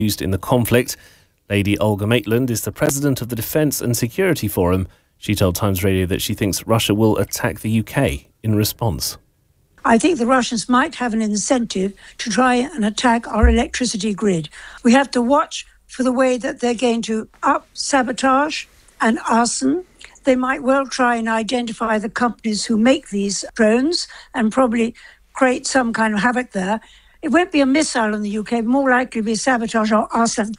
used in the conflict. Lady Olga Maitland is the president of the Defence and Security Forum. She told Times Radio that she thinks Russia will attack the UK in response. I think the Russians might have an incentive to try and attack our electricity grid. We have to watch for the way that they're going to sabotage and arson. They might well try and identify the companies who make these drones and probably create some kind of havoc there. It won't be a missile in the UK, more likely to be sabotage or arson.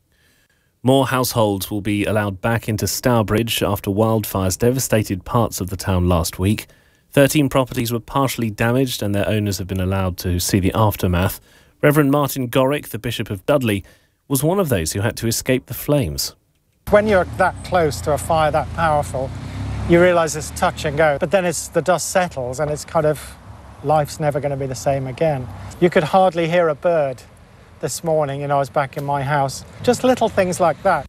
More households will be allowed back into Stourbridge after wildfires devastated parts of the town last week. 13 properties were partially damaged and their owners have been allowed to see the aftermath. Reverend Martin Gorrick, the Bishop of Dudley, was one of those who had to escape the flames. When you're that close to a fire that powerful, you realise it's touch and go. But then the dust settles and it's kind of, life's never going to be the same again. You could hardly hear a bird this morning, I was back in my house. Just little things like that.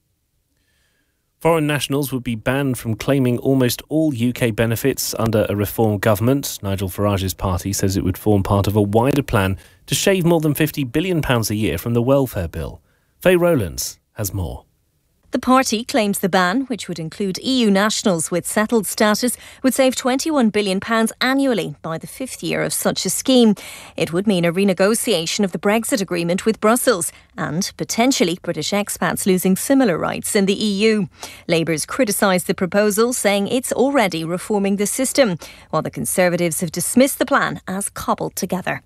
Foreign nationals would be banned from claiming almost all UK benefits under a reform government. Nigel Farage's party says it would form part of a wider plan to shave more than £50 billion a year from the welfare bill. Faye Rowlands has more. The party claims the ban, which would include EU nationals with settled status, would save £21 billion annually by the fifth year of such a scheme. It would mean a renegotiation of the Brexit agreement with Brussels and potentially British expats losing similar rights in the EU. Labour's criticised the proposal, saying it's already reforming the system, while the Conservatives have dismissed the plan as cobbled together.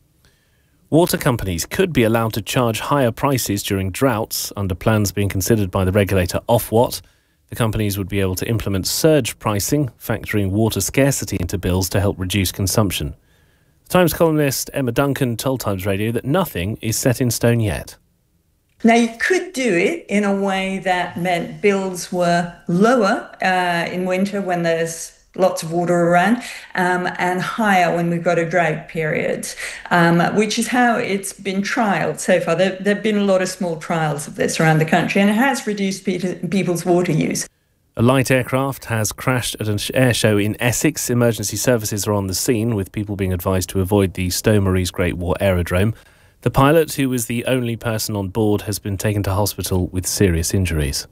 Water companies could be allowed to charge higher prices during droughts under plans being considered by the regulator Ofwat. The companies would be able to implement surge pricing, factoring water scarcity into bills to help reduce consumption. The Times columnist Emma Duncan told Times Radio that nothing is set in stone yet. Now, you could do it in a way that meant bills were lower in winter when there's lots of water around, and higher when we've got a drought period, which is how it's been trialled so far. There have been a lot of small trials of this around the country, and it has reduced people's water use. A light aircraft has crashed at an air show in Essex. Emergency services are on the scene, with people being advised to avoid the Stowe Maries Great War Aerodrome. The pilot, who was the only person on board, has been taken to hospital with serious injuries.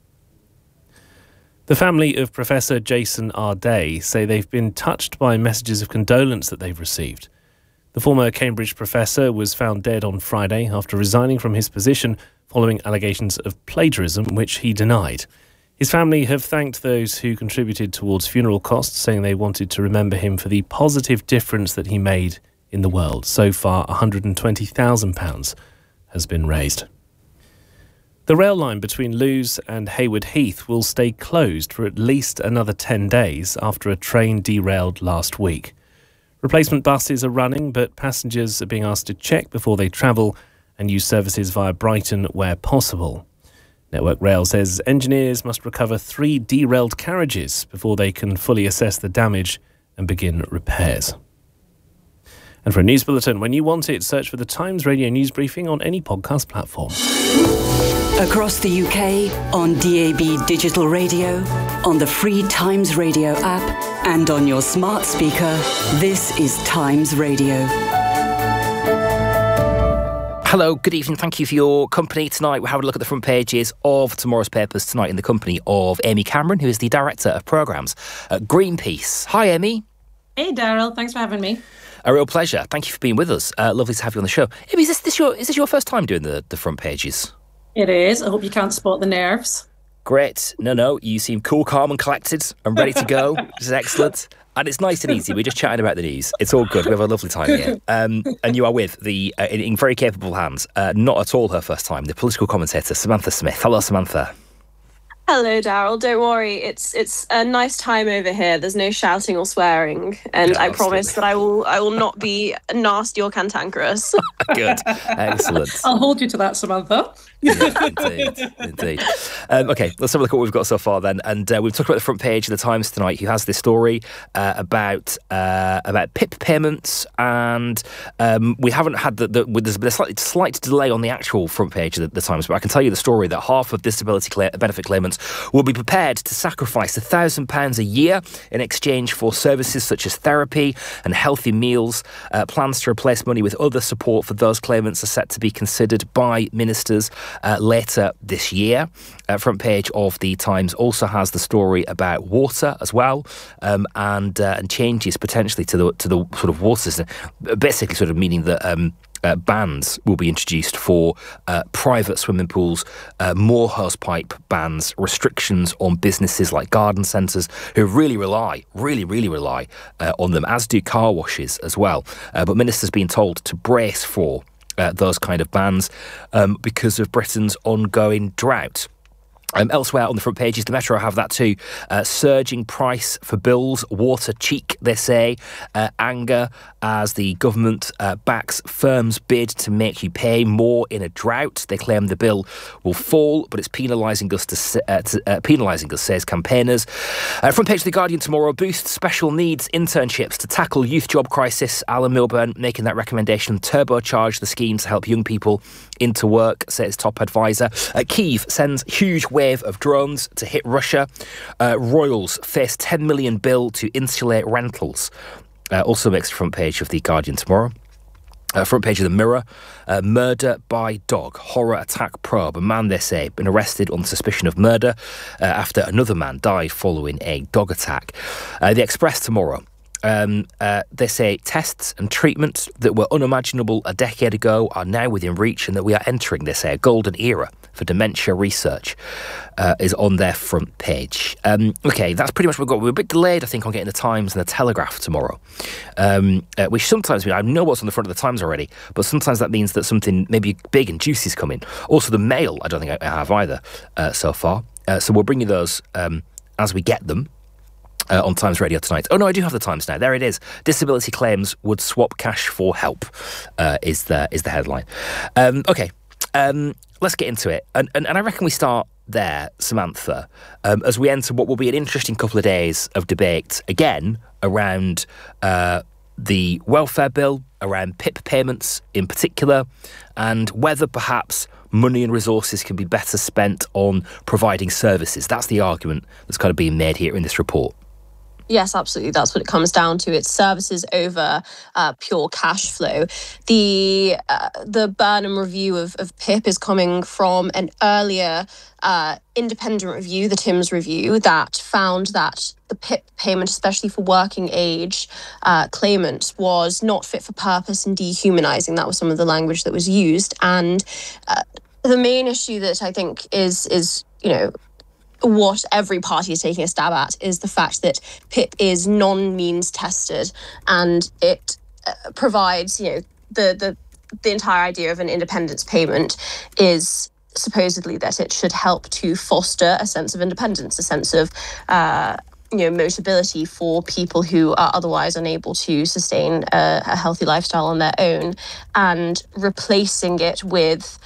The family of Professor Jason R. Day say they've been touched by messages of condolence that they've received. The former Cambridge professor was found dead on Friday after resigning from his position following allegations of plagiarism, which he denied. His family have thanked those who contributed towards funeral costs, saying they wanted to remember him for the positive difference that he made in the world. So far, £120,000 has been raised. The rail line between Lewes and Hayward Heath will stay closed for at least another 10 days after a train derailed last week. Replacement buses are running, but passengers are being asked to check before they travel and use services via Brighton where possible. Network Rail says engineers must recover 3 derailed carriages before they can fully assess the damage and begin repairs. And for a news bulletin, when you want it, search for the Times Radio News Briefing on any podcast platform. Across the UK, on DAB Digital Radio, on the free Times Radio app, and on your smart speaker, this is Times Radio. Hello, good evening. Thank you for your company tonight. We're having a look at the front pages of tomorrow's papers tonight in the company of Amy Cameron, who is the Director of Programmes at Greenpeace. Hi, Amy. Hey, Daryl. Thanks for having me. A real pleasure. Thank you for being with us. Lovely to have you on the show. Amy, is this your first time doing the front pages? It is. I hope you can't spot the nerves. Great. No, you seem cool, calm and collected and ready to go, which is excellent. And it's nice and easy. We're just chatting about the news. It's all good. We have a lovely time here. And you are with in very capable hands, not at all her first time, the political commentator, Samantha Smith. Hello, Samantha. Hello, Daryl. Don't worry. It's a nice time over here. There's no shouting or swearing, and I promise that I will not be nasty or cantankerous. Good. Excellent. I'll hold you to that, Samantha. Yeah, indeed. Okay, let's have a look at what we've got so far then. And we've talked about the front page of the Times tonight, who has this story about PIP payments, and we haven't had there's been a slight delay on the actual front page of the Times, but I can tell you the story that half of disability benefit claimants will be prepared to sacrifice £1,000 a year in exchange for services such as therapy and healthy meals. Plans to replace money with other support for those claimants are set to be considered by ministers later this year. Front page of the Times also has the story about water as well, and changes potentially to the sort of water system, basically sort of meaning that bans will be introduced for private swimming pools, more hosepipe bans, restrictions on businesses like garden centres who really rely on them, as do car washes as well. But ministers being told to brace for those kind of bans because of Britain's ongoing drought. Elsewhere on the front pages, the Metro have that too. Surging price for bills, water cheek, they say. Anger as the government backs firms' bid to make you pay more in a drought. They claim the bill will fall, but it's penalising us, says campaigners. Front page of The Guardian tomorrow, boost special needs internships to tackle youth job crisis. Alan Milburn making that recommendation, turbocharge the scheme to help young people into work, says top advisor. Kyiv sends huge wave of drones to hit Russia. Royals face £10 million bill to insulate rentals. Also makes the front page of The Guardian tomorrow. Front page of The Mirror, murder by dog, horror attack probe. A man, they say, been arrested on suspicion of murder after another man died following a dog attack. The Express tomorrow. They say tests and treatments that were unimaginable a decade ago are now within reach, and that we are entering, they say, a golden era for dementia research is on their front page. Okay, that's pretty much what we've got. We're a bit delayed, I think, on getting the Times and the Telegraph tomorrow, which sometimes means, I know what's on the front of the Times already, but sometimes that means that something maybe big and juicy is coming. Also, the Mail, I don't think I have either so far. So we'll bring you those as we get them. On Times Radio tonight. Oh no, I do have the Times now. There it is. Disability claims would swap cash for help is the headline. Okay, let's get into it. And I reckon we start there, Samantha, as we enter what will be an interesting couple of days of debate again around the welfare bill, around PIP payments in particular, and whether perhaps money and resources can be better spent on providing services. That's the argument that's kind of being made here in this report. Yes, absolutely. That's what it comes down to. It's services over pure cash flow. The Burnham review of PIP is coming from an earlier independent review, the Timms review, that found that the PIP payment, especially for working age claimants, was not fit for purpose and dehumanising. That was some of the language that was used. And the main issue that I think is what every party is taking a stab at is the fact that PIP is non-means tested, and it provides, the entire idea of an independence payment is supposedly that it should help to foster a sense of independence, a sense of motability for people who are otherwise unable to sustain a healthy lifestyle on their own, and replacing it with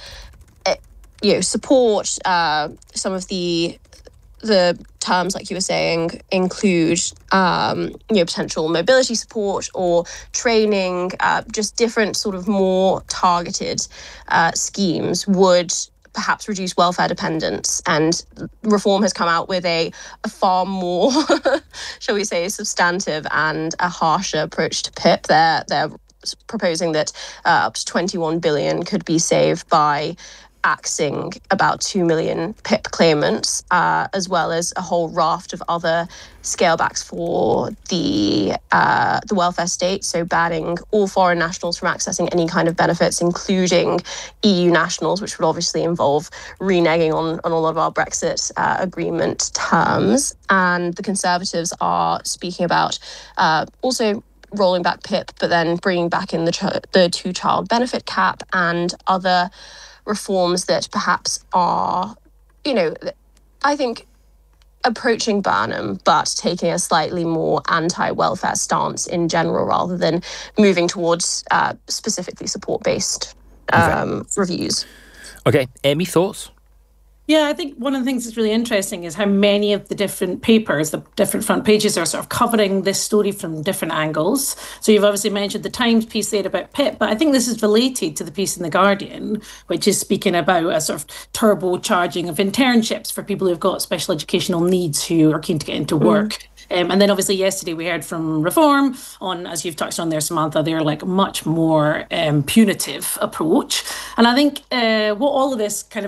support. Some of the terms, like you were saying, include potential mobility support or training, just different sort of more targeted schemes would perhaps reduce welfare dependence. And Reform has come out with a far more, shall we say, substantive and a harsher approach to PIP. They're proposing that up to 21 billion could be saved by axing about 2 million PIP claimants, as well as a whole raft of other scalebacks for the welfare state, so banning all foreign nationals from accessing any kind of benefits, including EU nationals, which would obviously involve reneging on all of our Brexit agreement terms. And the Conservatives are speaking about also rolling back PIP, but then bringing back in the two-child benefit cap and other reforms that perhaps are, I think, approaching Burnham, but taking a slightly more anti-welfare stance in general, rather than moving towards specifically support-based reviews. Okay, Amy, thoughts? Yeah, I think one of the things that's really interesting is how many of the different papers, the different front pages, are sort of covering this story from different angles. So you've obviously mentioned the Times piece there about PIP, but I think this is related to the piece in The Guardian, which is speaking about a sort of turbocharging of internships for people who've got special educational needs who are keen to get into work. And then obviously yesterday we heard from Reform on, as you've touched on there, Samantha, their like much more punitive approach. And I think what all of this kind of